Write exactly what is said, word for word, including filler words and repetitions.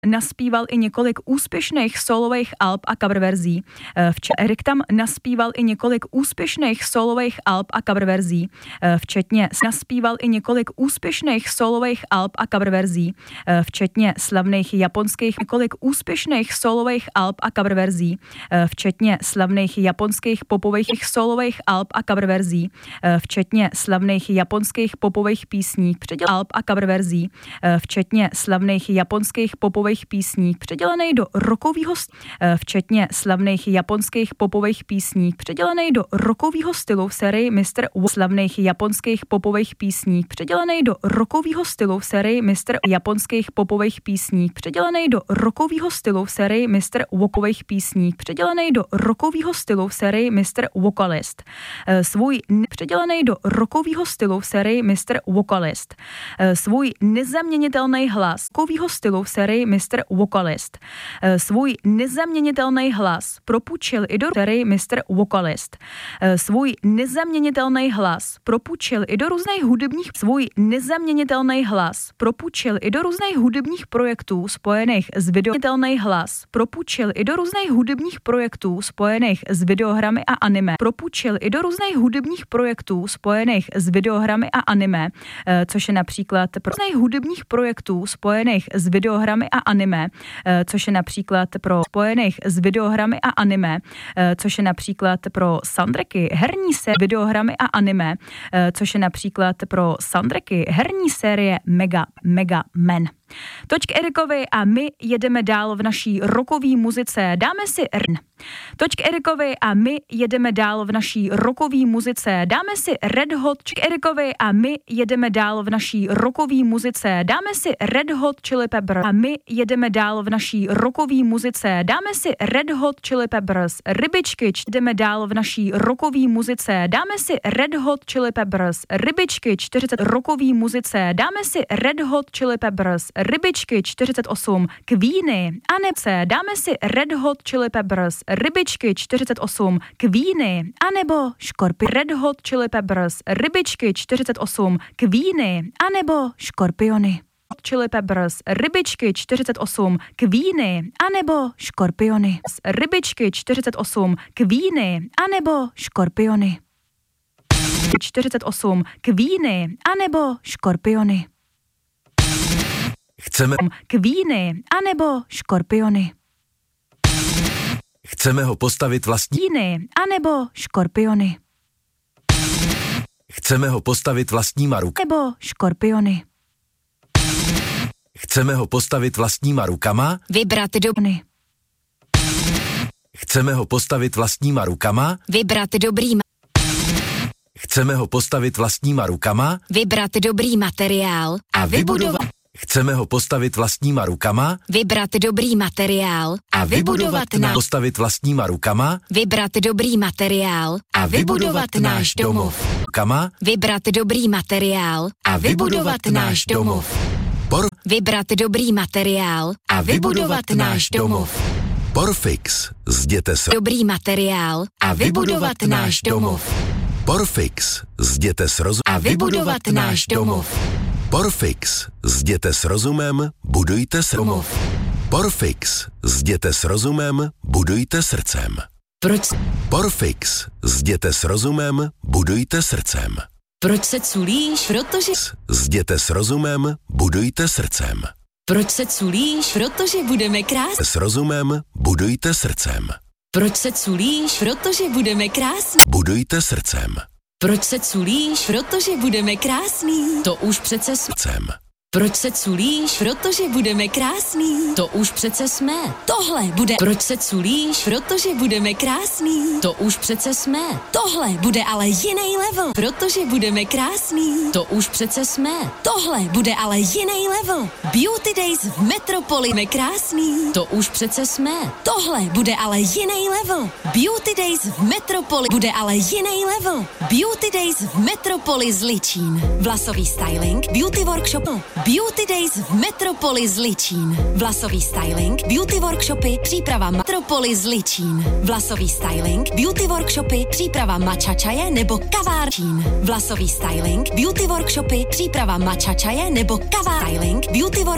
naspíval i několik úspěšných solových alb a cover verzí. Včetně Erik tam naspíval i několik úspěšných solových alb a cover verzí. Včetně naspíval i několik úspěšných solových alb a cover verzí. Včetně slavných japonských několik úspěšných solových alb a cover verzí. Včetně slavných japonských popových solových alb a cover verzí. Včetně slavných japonských popových písní, předěl alb a cover verzí. Včetně slavných japonských popových písní, předělený do rockového včetně slavných japonských popových písní, předělený do rockového stylu v sérii mister slavných japonských popových písní, předělený do rockového stylu v sérii mister japonských popových písní, předělený do rockového stylu v sérii mister Wokových písní, předělený do rockového stylu v sérii mister Vocalist. Svůj předělený do rockového stylu v sérii mister Vocalist. Svůj nezaměnitelný hlas rockového stylu v sérii mister Vocalist. Svůj nezaměnitelný hlas propůjčil i do sérii mister Vocalist. Svůj nezaměnitelný hlas propůjčil i do různých hudebních svůj nezaměnitelný hlas propůjčil i do různých hudebních projektů spojených s videohraný hlas propůjčil i do různých hudebních projektů spojených s videohrami a anime. Propůjčil i do různých hudebních projektů spojených s videohrami a anime, což je například pro různých hudebních projektů spojených s videohrami a anime, což je například pro spojených s videohrami a anime, což je například pro soundtracky herní série videohrami a anime, což je například pro soundtracky herní série Mega Mega Man. Toť k Erikovi a my jedeme dál v naší rockové muzice. Dáme si Rn. Toť k Erikovi a my jedeme dál v naší rockové muzice. Dáme si Red Hot k Erikovi a my jedeme dál v naší rockové muzice. Dáme si Red Hot Chili Peppers a my jedeme dál v naší rockové muzice. Dáme si Red Hot Chili Peppers. Rybičky, jdeme dál v naší rockové muzice. Dáme si Red Hot Chili Peppers. Rybičky čtyřicet rockové muzice. Dáme si Red Hot Chili Peppers. Rybičky čtyřicet osm, Queeny, anebo dáme si Red Hot Chili Peppers, Rybičky čtyřicet osm, Queeny, anebo Škorpi Red Hot Chili Peppers, Rybičky čtyřicet osm, Queeny, anebo Škorpiony. Chili Peppers, Rybičky čtyřicet osm, Queeny, anebo Škorpiony. Rybičky čtyřicet osm, Queeny, anebo Škorpiony. čtyřicet osm, Queeny, anebo Škorpiony. Chceme Queeny, anebo Škorpiony. Chceme ho postavit vlastní Queeny, anebo Škorpiony. Chceme ho postavit vlastníma rukama. Nebo Škorpiony. Chceme ho postavit vlastníma rukama. Vybrat dobrý. Chceme ho postavit vlastníma rukama. Vybrat dobrý. Chceme ho postavit vlastníma rukama. Vybrat dobrý materiál a vybudovat. Chceme ho postavit vlastníma rukama. Vybrat dobrý materiál a vybudovat náš postavit vlastníma rukama. Vybrat dobrý materiál a vybudovat náš domov. Rukama. Vybrat dobrý materiál a vybudovat náš domov. Por Vybrat dobrý materiál a vybudovat náš domov. Porfix. Zděte s Dobrý materiál a vybudovat náš domov. Porfix. Zděte s roz A vybudovat náš domov. Porfix. Zděte s rozumem, budujte s Domov. Porfix. Zděte s rozumem, budujte srdcem. Proč, Porfix. Zděte s rozumem, budujte srdcem. proč se culíš? Protože, Zděte s rozumem, budujte srdcem. proč se culíš? Protože budeme krásní. S rozumem, budujte srdcem. Proč se culíš? Protože budeme krásní. Budujte srdcem. Proč se culíš? Protože budeme krásný. To už přece jsme. Srdcem. Proč se culíš? Protože budeme krásný. To už přece jsme. Tohle bude. Proč se culíš? Protože budeme krásný. To už přece jsme. Tohle bude ale jiný level. Protože budeme krásný. To už přece jsme. Tohle bude ale jiný level. Beauty Days v Metropoli. Jsme krásný. To už přece jsme. Tohle bude ale jiný level. Beauty Days v Metropoli. Bude ale jiný level. Beauty Days v Metropoli Zličín. Vlasový styling. Beauty workshop. Beauty Days v Metropoli Zličín. Vlasový styling, beauty workshopy, příprava Metropoli Zličín. Vlasový styling, beauty workshopy, příprava matcha čaje nebo kavárčín. Vlasový styling, beauty workshopy, příprava matcha čaje nebo kavár. Styling, beauty work